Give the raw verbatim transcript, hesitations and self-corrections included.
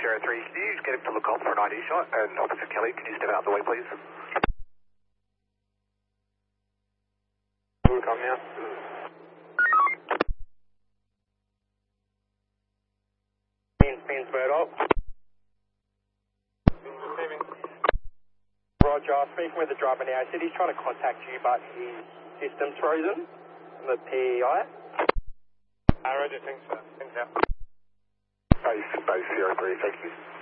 Sierra three, can you get him to look up for an I D shot? And Officer Kelly, can you step out of the way, please? We'll come now. Beans bird up. Roger, speaking with the driver now. He said he's trying to contact you, but his system's frozen from the P E I. I already think so. Think so. Base, base zero three, thank you.